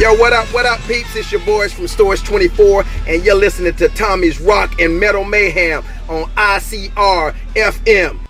Yo, what up, peeps? It's your boys from Stores 24, and you're listening to Tommy's Rock and Metal Mayhem on ICR FM.